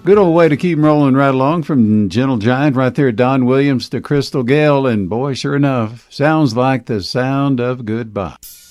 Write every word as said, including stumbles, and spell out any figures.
Good old way to keep 'em rolling right along from Gentle Giant right there, Don Williams to Crystal Gale. And boy, sure enough, sounds like the sound of goodbye.